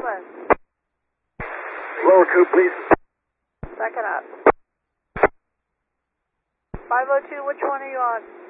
Southwest. Lower coupe, please. Second up. 502, which one are you on?